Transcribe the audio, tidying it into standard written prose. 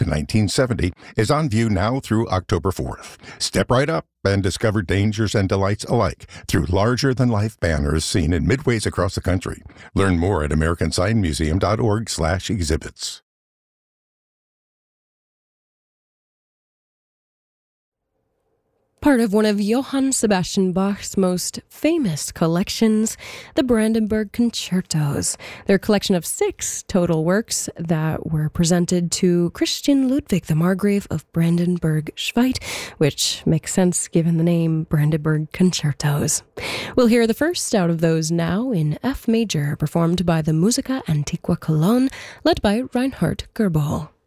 in 1970, is on view now through October 4th. Step right up and discover dangers and delights alike through larger-than-life banners seen in midways across the country. Learn more at americansignmuseum.org/exhibits. Part of one of Johann Sebastian Bach's most famous collections, the Brandenburg Concertos. They're a collection of 6 total works that were presented to Christian Ludwig, the Margrave of Brandenburg-Schwedt, which makes sense given the name Brandenburg Concertos. We'll hear the first out of those now in F major, performed by the Musica Antiqua Cologne, led by Reinhard Gorbel.